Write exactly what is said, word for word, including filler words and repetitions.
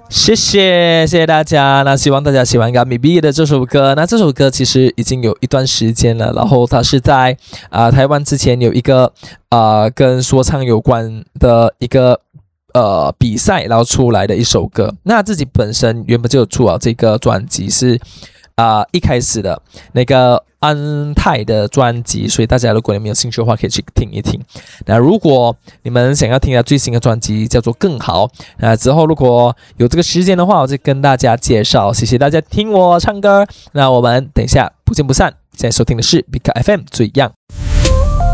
谢谢谢谢大家，那希望大家喜欢 Gummy B 的这首歌。那这首歌其实已经有一段时间了，然后它是在啊、呃、台湾之前有一个啊、呃、跟说唱有关的一个呃比赛，然后出来的一首歌。那自己本身原本就有出啊这个专辑是啊、呃、一开始的那个安泰的专辑，所以大家如果你们有兴趣的话，可以去听一听。那如果你们想要听到最新的专辑，叫做《更好》，那之后如果有这个时间的话，我就跟大家介绍。谢谢大家听我唱歌，那我们等一下不见不散。现在收听的是 Big F M 最样。